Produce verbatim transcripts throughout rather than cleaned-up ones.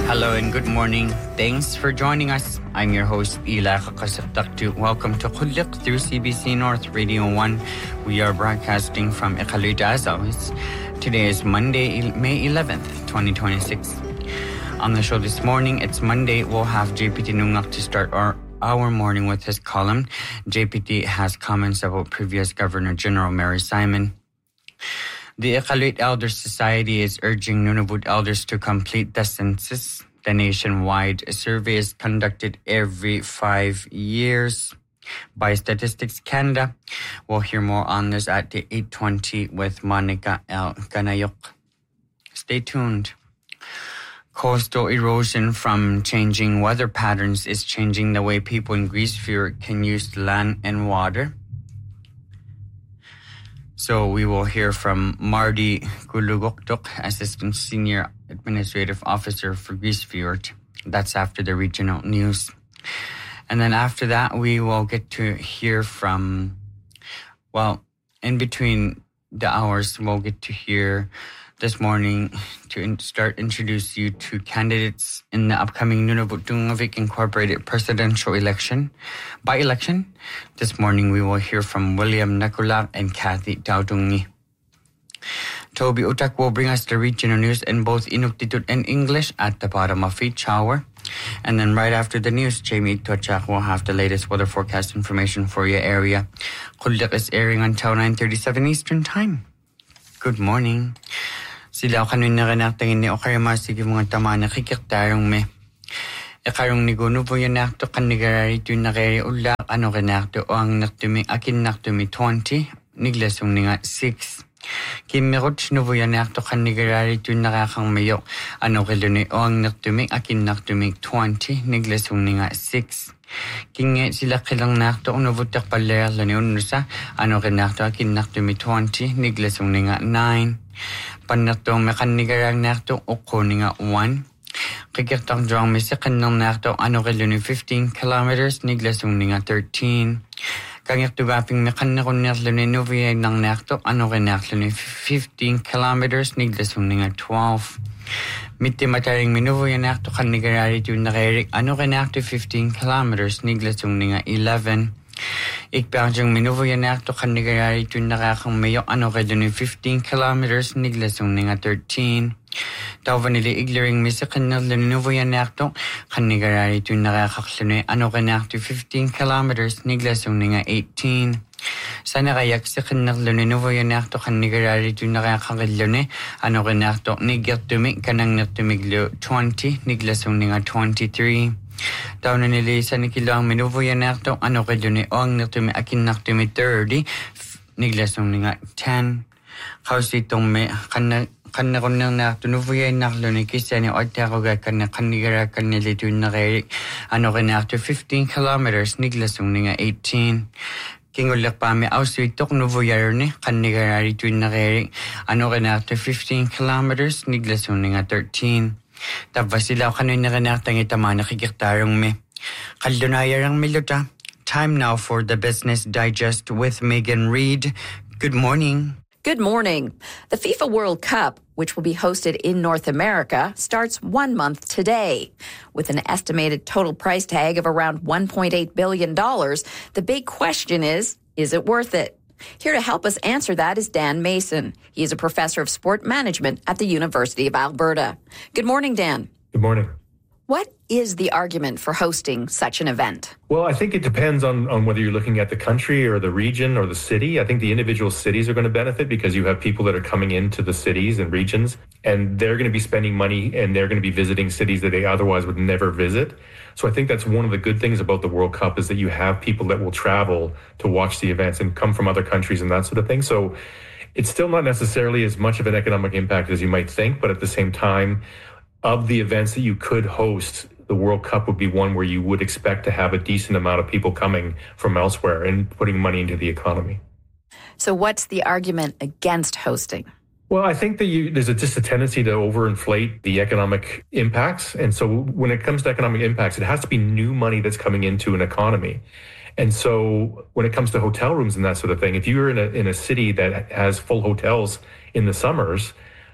Hello and good morning. Thanks for joining us. I'm your host, Eli Kakasaktaktu. Welcome to Kulik through C B C North Radio one. We are broadcasting from Iqaluit as always. Today is Monday, May eleventh, twenty twenty-six. On the show this morning, it's Monday. We'll have J P T Nungak to start our, our morning with his column. J P T has comments about previous Governor General Mary Simon. The Iqaluit Elders Society is urging Nunavut elders to complete the census. The nationwide survey is conducted every five years by Statistics Canada. We'll hear more on this at the eight twenty with Monica L. Ganayok. Stay tuned. Coastal erosion from changing weather patterns is changing the way people in Grise Fiord can use land and water. So we will hear from Marty Gulugokdok, Assistant Senior Administrative Officer for Grise Fiord. That's after the regional news. And then after that, we will get to hear from, well, in between the hours, we'll get to hear this morning to in- start introduce you to candidates in the upcoming Nunavut Dungavik Incorporated presidential election. By election, this morning we will hear from William Nakulak and Kathy Daudungi. Toby Utak will bring us the regional news in both Inuktitut and English at the bottom of each hour. And then right after the news, Jamie Tochak will have the latest weather forecast information for your area. Kuldak is airing until nine thirty-seven Eastern Time. Good morning. Sila kanuin na kanaktingin ni okay masigi mga tama na kikiktarong me. Ekarong ni gunu po yan nakto kanigarari tu nakari ulak ano kanakto o ang naktumi akin naktumi twenty niglasong ni nga six. Kimirot no po yan nakto kanigarari tu nakakang mayok ano kiluni o ang naktumi akin naktumi twenty niglasong ni nga six. Kinge sila kilang nakto ono vutak paler lani unusa ano kanakto akin naktumi twenty niglasong ni nga nine. Panatong mekanigarang nakto oko ni nga one. Kikirtang drang misikan ng nakto ano kiluni fifteen kilometers niglasong ni nga thirteen. Kangyak tugaping mekanakon nakluni noviyay ng nakto ano kinakluni fifteen kilometers niglasong ni nga twelve. Miti mataring minuvoy nakto kanigarari tu nakarik ano kinakto fifteen kilometers niglasong ni nga eleven. Ikpangjang minuvoy nakto kanigarari tu nakakang mayo ano kiluni fifteen kilometers niglasong ni nga thirteen. Tawa nili iglaring misikan na linuvoy nakto kanigarari tu nakakakluni ano kinakto fifteen kilometers niglasong ni nga eighteen. Sana kayak sa kanaklunuvoy nakto kanigarari tu nakakakiluni ano kinakto nigyatumik kanang natumiglo twenty niglasong ni nga twenty-three. Daw na nili sa nikilo ang minuvoy nakto ano kiluni o ang natumi akin naktumi thirty niglasong ni nga ten. Kausitong me kanak kanakon nang naktunuvoy nakluni kisa ni oita ko ga kanak kanigara kanili tu nakarik ano kinakto fifteen kilometers niglasong ni nga eighteen. Kingulak pa mi auswitok nuvoyar ni kanigarari tu nakari ano kanakto fifteen kilometers niglasong ni nga thirteen. Tapos sila kanoy na kanaktang itama nakikiktarong me. Kaldunayarang miluta. Time now for the Business Digest with Megan Reid. Good morning. Good morning. The FIFA World Cup, which will be hosted in North America, starts one month today. With an estimated total price tag of around one point eight billion dollars, the big question is, is it worth it? Here to help us answer that is Dan Mason. He is a professor of sport management at the University of Alberta. Good morning, Dan. Good morning. What is the argument for hosting such an event? Well, I think it depends on, on whether you're looking at the country or the region or the city. I think the individual cities are going to benefit because you have people that are coming into the cities and regions, and they're going to be spending money and they're going to be visiting cities that they otherwise would never visit. So I think that's one of the good things about the World Cup is that you have people that will travel to watch the events and come from other countries and that sort of thing. So it's still not necessarily as much of an economic impact as you might think, but at the same time, of the events that you could host, the World Cup would be one where you would expect to have a decent amount of people coming from elsewhere and putting money into the economy. So what's the argument against hosting? Well, I think that you, there's a, just a tendency to overinflate the economic impacts. And so when it comes to economic impacts, it has to be new money that's coming into an economy. And so when it comes to hotel rooms and that sort of thing, if you're in a in a city that has full hotels in the summers,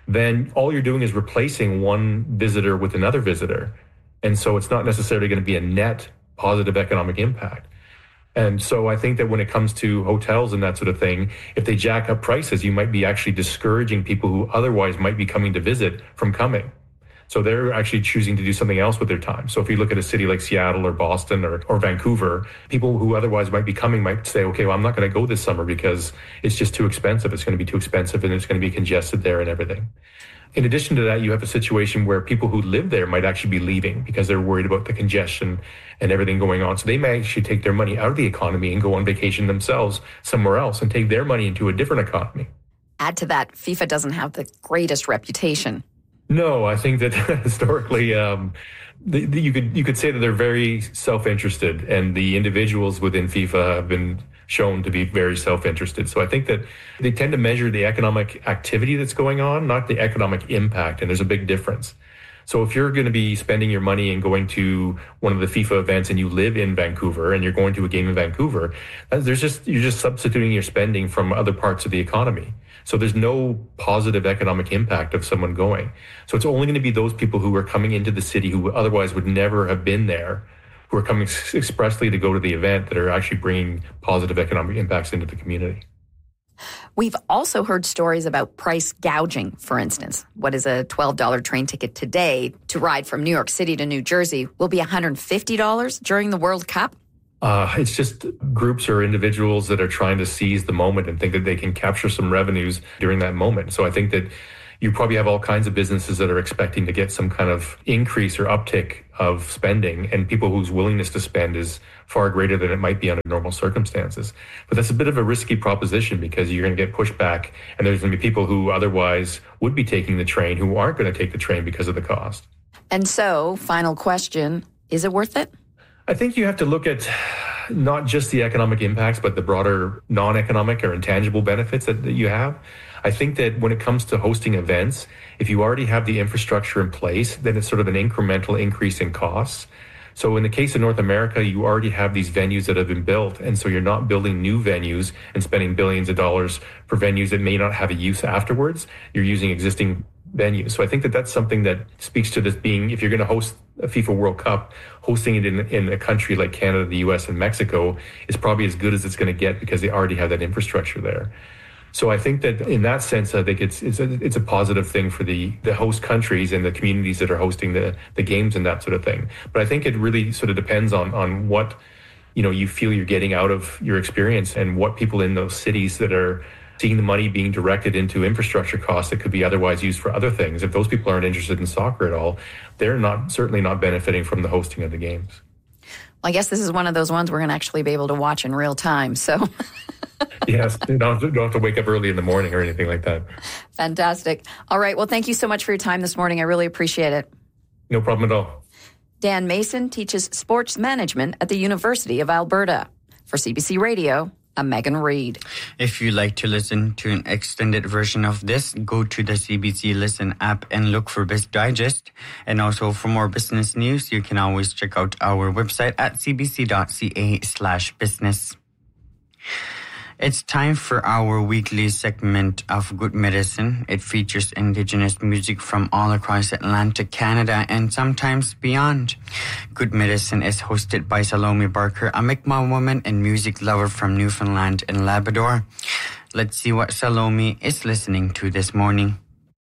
then all you're doing is replacing one visitor with another visitor. And so it's not necessarily going to be a net positive economic impact. And so I think that when it comes to hotels and that sort of thing, if they jack up prices, you might be actually discouraging people who otherwise might be coming to visit from coming. So they're actually choosing to do something else with their time. So if you look at a city like Seattle or Boston or, or Vancouver, people who otherwise might be coming might say, okay, well, I'm not going to go this summer because it's just too expensive. It's going to be too expensive and it's going to be congested there and everything. In addition to that, you have a situation where people who live there might actually be leaving because they're worried about the congestion and everything going on. So they may actually take their money out of the economy and go on vacation themselves somewhere else and take their money into a different economy. Add to that, FIFA doesn't have the greatest reputation. No, I think that historically, um, the, the, you could you could say that they're very self-interested, and the individuals within FIFA have been shown to be very self-interested. So I think that they tend to measure the economic activity that's going on, not the economic impact, and there's a big difference. So if you're going to be spending your money and going to one of the FIFA events and you live in Vancouver and you're going to a game in Vancouver, there's just you're just substituting your spending from other parts of the economy. So there's no positive economic impact of someone going. So it's only going to be those people who are coming into the city who otherwise would never have been there, who are coming expressly to go to the event, that are actually bringing positive economic impacts into the community. We've also heard stories about price gouging, for instance. What is a twelve dollars train ticket today to ride from New York City to New Jersey will be one hundred fifty dollars during the World Cup? Uh, it's just groups or individuals that are trying to seize the moment and think that they can capture some revenues during that moment. So I think that you probably have all kinds of businesses that are expecting to get some kind of increase or uptick of spending, and people whose willingness to spend is far greater than it might be under normal circumstances. But that's a bit of a risky proposition because you're going to get pushback, and there's going to be people who otherwise would be taking the train who aren't going to take the train because of the cost. And so, final question, is it worth it? I think you have to look at not just the economic impacts, but the broader non-economic or intangible benefits that, that you have. I think that when it comes to hosting events, if you already have the infrastructure in place, then it's sort of an incremental increase in costs. So in the case of North America, you already have these venues that have been built. And so you're not building new venues and spending billions of dollars for venues that may not have a use afterwards. You're using existing venues. So I think that that's something that speaks to this being, if you're going to host a FIFA World Cup, hosting it in, in a country like Canada, the U S, and Mexico is probably as good as it's going to get because they already have that infrastructure there. So I think that in that sense, I think it's it's a, it's a positive thing for the, the host countries and the communities that are hosting the, the games and that sort of thing. But I think it really sort of depends on on what, you know, you feel you're getting out of your experience and what people in those cities that are seeing the money being directed into infrastructure costs that could be otherwise used for other things. If those people aren't interested in soccer at all, they're not certainly not benefiting from the hosting of the games. Well, I guess this is one of those ones we're going to actually be able to watch in real time. So, yes, you don't have, to, don't have to wake up early in the morning or anything like that. Fantastic. All right. Well, thank you so much for your time this morning. I really appreciate it. No problem at all. Dan Mason teaches sports management at the University of Alberta. For C B C Radio, I'm Megan Reid. If you'd like to listen to an extended version of this, go to the C B C Listen app and look for Biz Digest. And also for more business news, you can always check out our website at cbc.ca slash business. It's time for our weekly segment of Good Medicine. It features Indigenous music from all across Atlantic Canada and sometimes beyond. Good Medicine is hosted by Salome Barker, a Mi'kmaq woman and music lover from Newfoundland and Labrador. Let's see what Salome is listening to this morning.